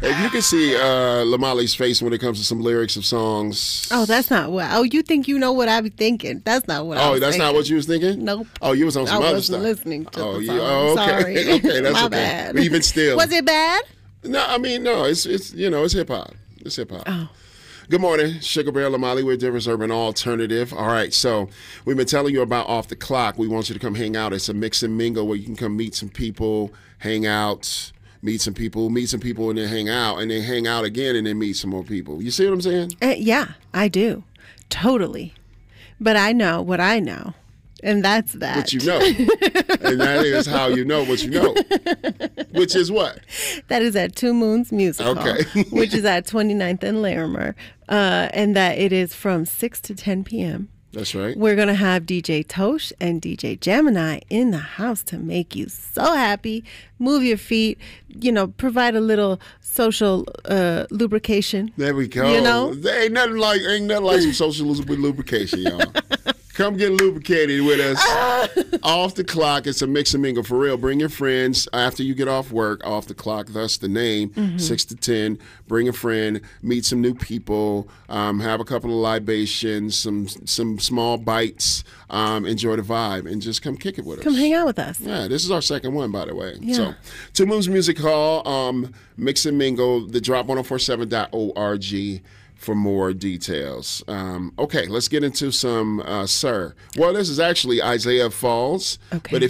If you can see Lamali's face when it comes to some lyrics of songs. Oh, that's not what. Oh, you think you know what I be thinking? That's not what. I was that's thinking. not what you was thinking. Nope. Oh, you was on some other stuff. I wasn't listening to the yeah. song. Oh, okay. Sorry. Okay, that's My okay. bad. But even still, was it bad? No, I mean no. It's it's hip hop. It's hip hop. Oh. Good morning, Sugar Bear Lamali with Denver's Urban Alternative. All right, so we've been telling you about Off the Clock. We want you to come hang out. It's a mix and mingle where you can come meet some people, hang out, meet some people, and then hang out again, and then meet some more people. You see what I'm saying? Yeah, I do. Totally. But I know what I know. And that's that. What you know. And that is how you know what you know. Which is what? That is at Two Moons Music Hall, Okay. which is at 29th and Larimer. And that it is from 6 to 10 p.m. That's right. We're going to have DJ Tosh and DJ Gemini in the house to make you so happy. Move your feet, provide a little social lubrication. There we go. You know? There ain't nothing like some social lubrication, y'all. Come get lubricated with us. Off the Clock. It's a mix and mingle for real. Bring your friends after you get off work. Off the Clock, thus the name. 6 to 10. Bring a friend. Meet some new people. Have a couple of libations. Some small bites. Enjoy the vibe and just come kick it with us. Come hang out with us. Yeah, this is our second one, by the way. Yeah. So, Two Moons Music Hall. Mix and mingle. The drop 1047.org. for more details. Okay, let's get into some Sir. Well, this is actually Isaiah Falls. Okay. But